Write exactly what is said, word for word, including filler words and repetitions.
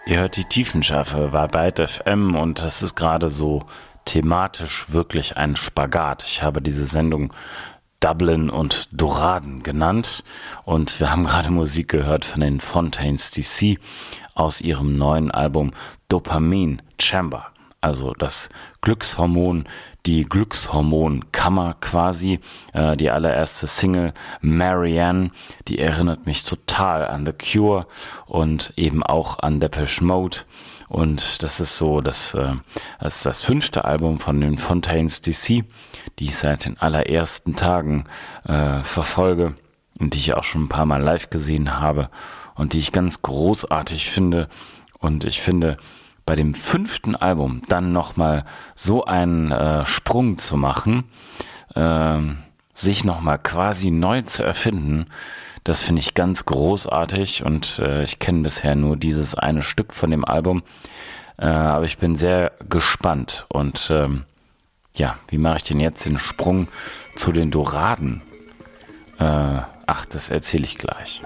Ihr hört die Tiefenschärfe bei Byte F M und das ist gerade so thematisch wirklich ein Spagat. Ich habe diese Sendung Dublin und Doraden genannt und wir haben gerade Musik gehört von den Fontaines D C aus ihrem neuen Album Dopamine Chamber. Also das Glückshormon, die Glückshormonkammer quasi, äh, die allererste Single Marianne, die erinnert mich total an The Cure und eben auch an Depeche Mode. Und das ist so, das, äh, das ist das fünfte Album von den Fontaines D C, die ich seit den allerersten Tagen äh, verfolge und die ich auch schon ein paar Mal live gesehen habe und die ich ganz großartig finde. Und ich finde, bei dem fünften Album dann nochmal so einen äh, Sprung zu machen, äh, sich nochmal quasi neu zu erfinden, das finde ich ganz großartig und äh, ich kenne bisher nur dieses eine Stück von dem Album, äh, aber ich bin sehr gespannt und ähm, ja, wie mache ich denn jetzt den Sprung zu den Doraden? Äh, ach, das erzähle ich gleich.